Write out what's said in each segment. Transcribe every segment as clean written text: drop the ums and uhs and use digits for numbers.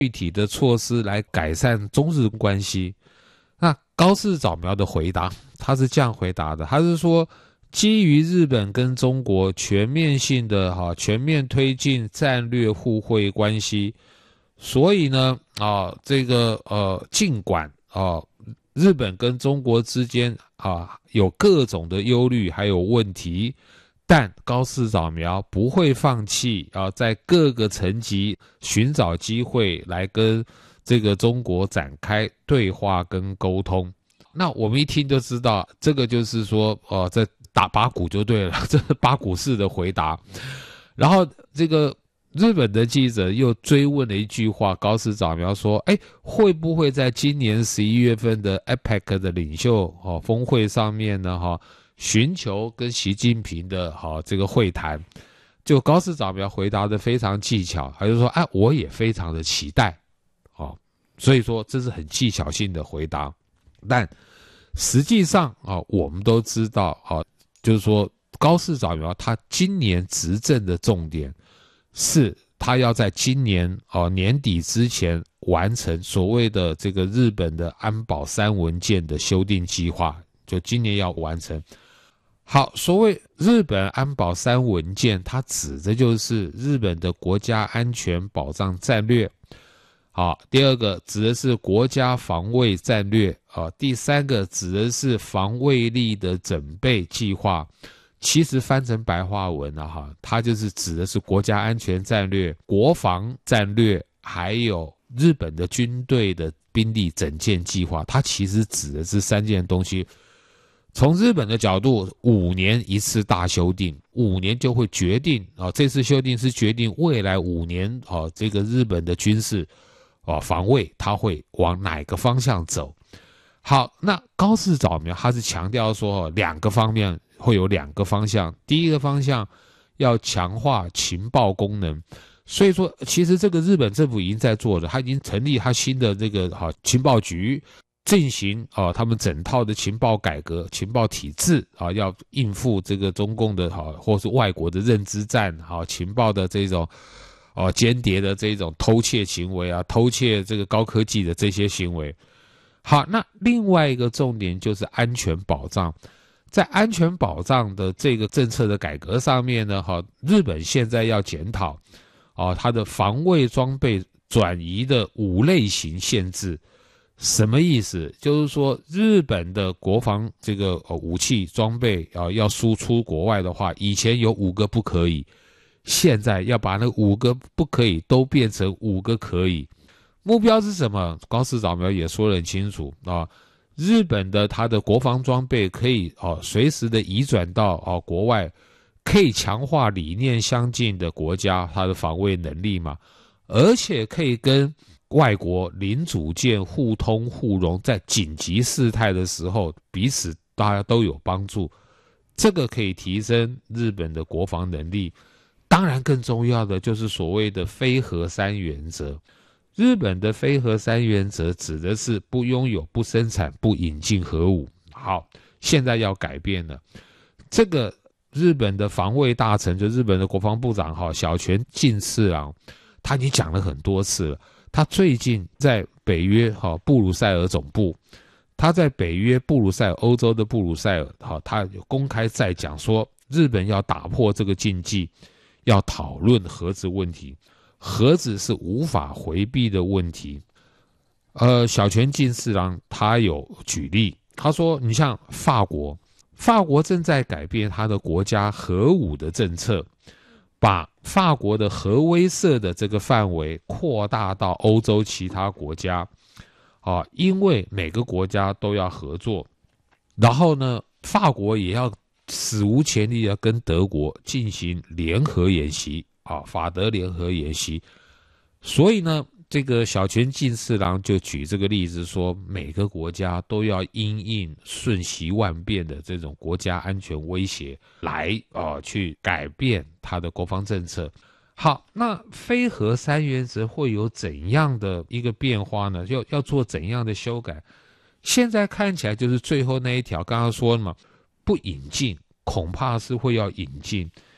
具体的措施来改善中日关系。那高市早苗的回答，他是这样回答的，他是说，基于日本跟中国全面推进战略互惠关系，所以呢，尽管日本跟中国之间有各种的忧虑还有问题，但高市早苗不会放弃在各个层级寻找机会来跟这个中国展开对话跟沟通。那我们一听就知道，这个就是说这打八股就对了，这是八股式的回答。然后这个日本的记者又追问了一句话，高市早苗说，会不会在今年11月份的 APEC 的领袖峰会上面呢寻求跟习近平的这个会谈？就高市早苗回答的非常技巧，他就说我也非常的期待所以说这是很技巧性的回答。但实际上我们都知道就是说高市早苗他今年执政的重点是他要在今年年底之前完成所谓的这个日本的安保3文件的修订计划，就今年要完成。好，所谓日本安保3文件，它指的就是日本的国家安全保障战略。好，第二个指的是国家防卫战略第三个指的是防卫力的整备计划。其实翻成白话文它就是指的是国家安全战略、国防战略，还有日本的军队的兵力整建计划。它其实指的是3件东西。从日本的角度，5年一次大修订，5年就会决定这次修订是决定未来5年这个日本的军事防卫它会往哪个方向走。好，那高市早苗他是强调说2个方面会有2个方向。第一个方向要强化情报功能，所以说其实这个日本政府已经在做了，他已经成立他新的这个情报局，进行他们整套的情报改革、情报体制要应付这个中共的或是外国的认知战情报的这种间谍的这种偷窃行为偷窃这个高科技的这些行为。好，那另外一个重点就是安全保障。在安全保障的这个政策的改革上面呢日本现在要检讨它的防卫装备转移的5类型限制。什么意思？就是说日本的国防这个武器装备要输出国外的话，以前有5个不可以，现在要把那5个不可以都变成5个可以。目标是什么？高市早苗也说得很清楚日本的它的国防装备可以随时的移转到国外，可以强化理念相近的国家它的防卫能力嘛，而且可以跟外国零组件互通互融，在紧急事态的时候彼此大家都有帮助，这个可以提升日本的国防能力。当然更重要的就是所谓的非核3原则。日本的非核3原则指的是不拥有、不生产、不引进核武。好，现在要改变了。这个日本的防卫大臣，就日本的国防部长小泉进次郎，他已经讲了很多次了。他最近在北约布鲁塞尔总部，他在北约布鲁塞尔，欧洲的布鲁塞尔他有公开在讲说，日本要打破这个禁忌，要讨论核子问题。核子是无法回避的问题。小泉进次郎他有举例，他说你像法国正在改变他的国家核武的政策，把法国的核威慑的这个范围扩大到欧洲其他国家因为每个国家都要合作，然后呢法国也要史无前例的跟德国进行联合演习法德联合演习。所以呢这个小泉进次郎就举这个例子说，每个国家都要因应瞬息万变的这种国家安全威胁来去改变他的国防政策。好，那非核3原则会有怎样的一个变化呢？要做怎样的修改？现在看起来就是最后那一条，刚刚说了嘛，不引进，恐怕是会要引进。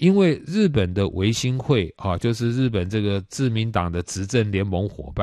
因为日本的维新会啊，就是日本这个自民党的执政联盟伙伴。